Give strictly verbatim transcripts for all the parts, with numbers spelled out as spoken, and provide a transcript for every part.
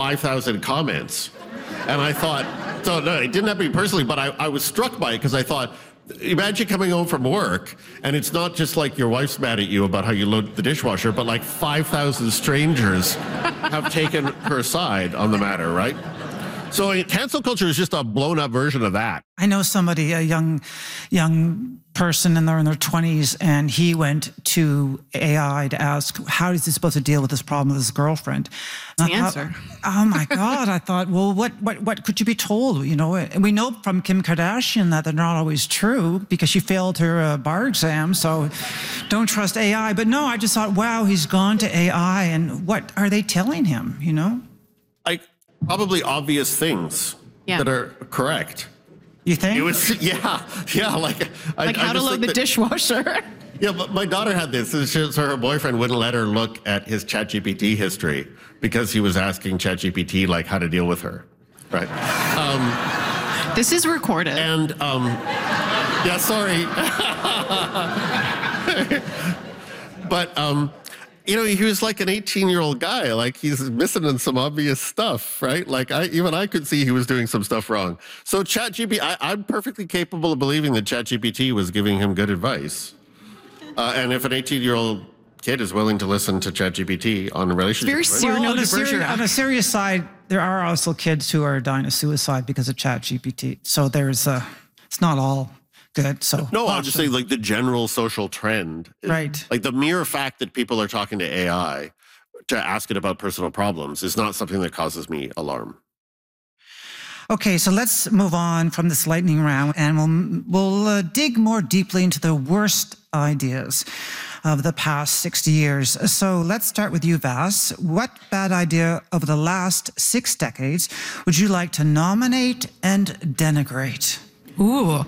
five thousand comments. And I thought, so no, it didn't happen to me personally, but I, I was struck by it because I thought, imagine coming home from work and it's not just like your wife's mad at you about how you load the dishwasher, but like five thousand strangers have taken her side on the matter, right? So cancel culture is just a blown up version of that. I know somebody, a young young person, and they're in their twenties, and he went to A I to ask, how is he supposed to deal with this problem with his girlfriend? The thought, answer. Oh my God, I thought, well, what, what, what could you be told? You know, and we know from Kim Kardashian that they're not always true because she failed her uh, bar exam, so don't trust A I. But no, I just thought, wow, he's gone to A I, and what are they telling him, you know? Like, probably obvious things Yeah. that are correct. You think? It was, yeah, yeah, like... I, Like I how to just load think the that- dishwasher. Yeah, but my daughter had this, so she- so her boyfriend wouldn't let her look at his ChatGPT history because he was asking ChatGPT, like, how to deal with her, right? Um, This is recorded. and, um, yeah, sorry. But, um, you know, he was like an eighteen-year-old guy. Like, he's missing in some obvious stuff, right? Like, I even I could see he was doing some stuff wrong. So ChatGPT, I, I'm perfectly capable of believing that ChatGPT was giving him good advice. Uh, and if an eighteen-year-old kid is willing to listen to ChatGPT on a relationship, Very right? serious. Well, on, Cyrano a de seri- Bergerac. on a serious side, there are also kids who are dying of suicide because of ChatGPT. So there's a, it's not all good. So No, I'm just saying, like, the general social trend. Right. Like, the mere fact that people are talking to A I to ask it about personal problems is not something that causes me alarm. Okay, so let's move on from this lightning round, and we'll we'll uh, dig more deeply into the worst ideas of the past sixty years. So let's start with you, Vas. What bad idea of the last six decades would you like to nominate and denigrate? Ooh,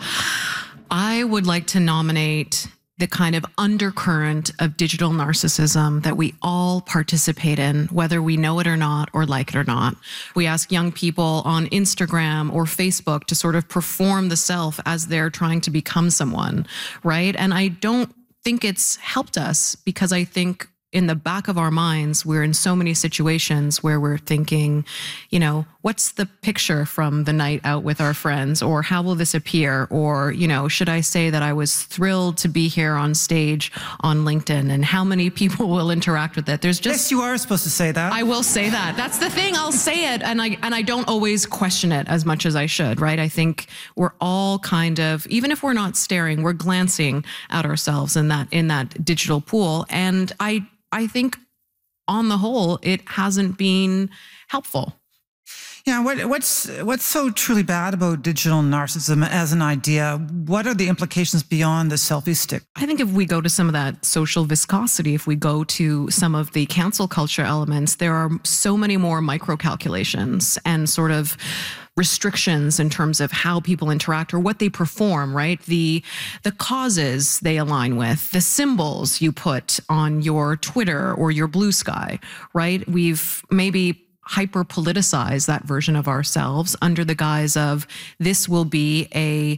I would like to nominate the kind of undercurrent of digital narcissism that we all participate in, whether we know it or not, or like it or not. We ask young people on Instagram or Facebook to sort of perform the self as they're trying to become someone, right? And I don't think it's helped us, because I think in the back of our minds, we're in so many situations where we're thinking, you know, what's the picture from the night out with our friends? Or how will this appear? Or, you know, should I say that I was thrilled to be here on stage on LinkedIn, and how many people will interact with it? There's just... Yes, you are supposed to say that. I will say that. That's the thing. I'll say it, and I and I don't always question it as much as I should, right? I think we're all kind of, even if we're not staring, we're glancing at ourselves in that in that digital pool. And I I think on the whole, it hasn't been helpful. Yeah, what, what's what's so truly bad about digital narcissism as an idea? What are the implications beyond the selfie stick? I think if we go to some of that social viscosity, if we go to some of the cancel culture elements, there are so many more micro calculations and sort of restrictions in terms of how people interact or what they perform, right? The the causes they align with, the symbols you put on your Twitter or your Blue Sky, right? We've maybe hyper politicize that version of ourselves under the guise of this will be a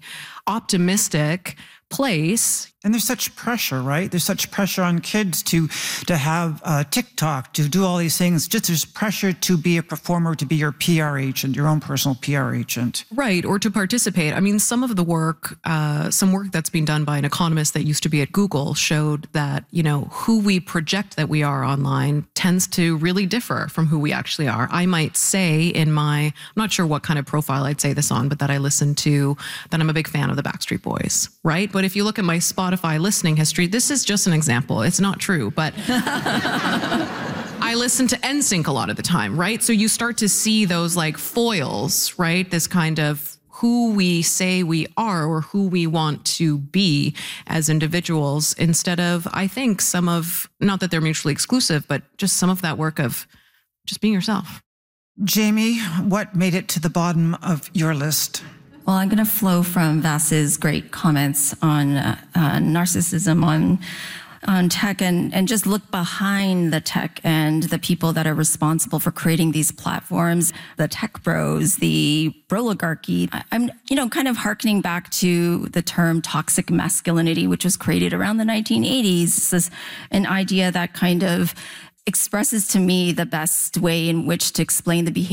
optimistic place. And there's such pressure, right? There's such pressure on kids to to have uh, TikTok, to do all these things. Just there's pressure to be a performer, to be your P R agent, your own personal P R agent. Right, or to participate. I mean, some of the work, uh, some work that's been done by an economist that used to be at Google showed that, you know, who we project that we are online tends to really differ from who we actually are. I might say in my, I'm not sure what kind of profile I'd say this on, but that I listen to, that I'm a big fan of the Backstreet Boys, right? But if you look at my Spotify listening history, this is just an example. It's not true, but I listen to N Sync a lot of the time, right? So you start to see those like foils, right? This kind of who we say we are or who we want to be as individuals, instead of, I think, some of, not that they're mutually exclusive, but just some of that work of just being yourself. Jamie, what made it to the bottom of your list? Well, I'm going to flow from Vas's great comments on uh, uh, narcissism on on tech and, and just look behind the tech and the people that are responsible for creating these platforms, the tech bros, the broligarchy. I'm, you know, kind of hearkening back to the term toxic masculinity, which was created around the nineteen eighties. This is an idea that kind of expresses to me the best way in which to explain the behavior